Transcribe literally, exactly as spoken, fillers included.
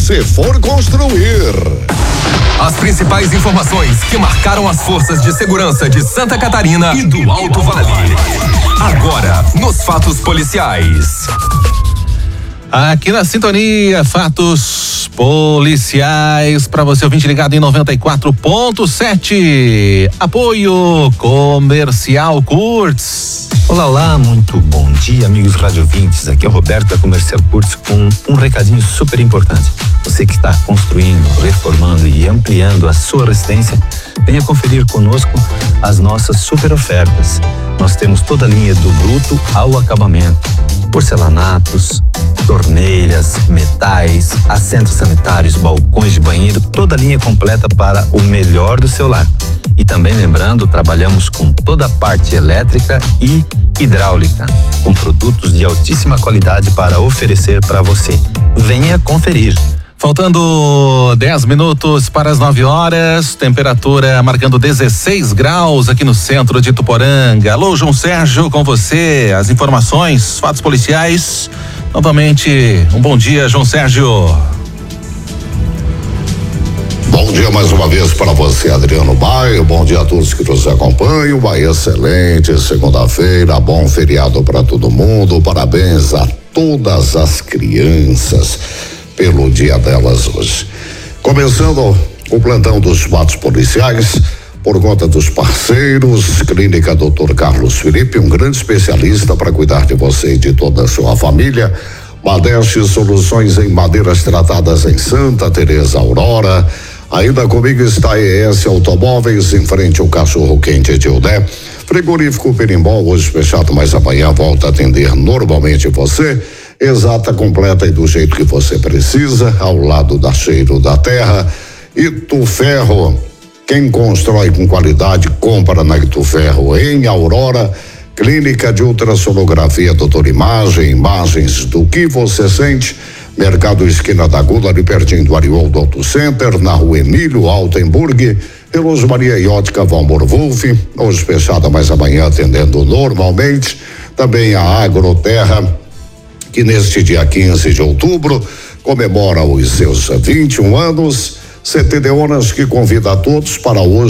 você for construir. As principais informações que marcaram as forças de segurança de Santa Catarina e do Alto Vale. Agora, nos fatos policiais. Aqui na sintonia, fatos policiais para você ouvinte ligado em noventa e quatro ponto sete. Apoio Comercial Kurtz. Olá, olá, muito bom dia, amigos radiovintes. Aqui é o Roberto da Comercial Kurtz com um recadinho super importante. Você que está construindo, reformando e ampliando a sua residência, venha conferir conosco as nossas super ofertas. Nós temos toda a linha do bruto ao acabamento, porcelanatos, torneiras, metais, assentos sanitários, balcões de banheiro, toda a linha completa para o melhor do seu lar. E também lembrando, trabalhamos com toda a parte elétrica e hidráulica, com produtos de altíssima qualidade para oferecer para você. Venha conferir. Faltando dez minutos para as nove horas, temperatura marcando dezesseis graus aqui no centro de Tuporanga. Alô, João Sérgio, com você, as informações, fatos policiais. Novamente, um bom dia, João Sérgio. Bom dia mais uma vez para você, Adriano Baio. Bom dia a todos que nos acompanham. Uma excelente segunda-feira, bom feriado para todo mundo. Parabéns a todas as crianças pelo dia delas hoje. Começando o plantão dos fatos policiais, por conta dos parceiros, Clínica doutor Carlos Felipe, um grande especialista para cuidar de você e de toda a sua família. Madeste Soluções em Madeiras Tratadas em Santa Teresa Aurora. Ainda comigo está a E S Automóveis, em frente ao Cachorro Quente de Udé. Frigorífico Perimbol, hoje fechado, mas amanhã volta a atender normalmente você. Exata, completa e do jeito que você precisa, ao lado da Cheiro da Terra. Ituferro, quem constrói com qualidade, compra na Ituferro em Aurora. Clínica de Ultrassonografia Doutor Imagem, imagens do que você sente. Mercado Esquina da Gula, ali pertinho do Arioldo Auto Center, na rua Emílio Altenburg. Relógio Maria e Ótica Valmor Wolf, hoje fechada, mas amanhã atendendo normalmente. Também a Agroterra, que neste dia quinze de outubro comemora os seus vinte e um anos. C T Deonas, que convida a todos para hoje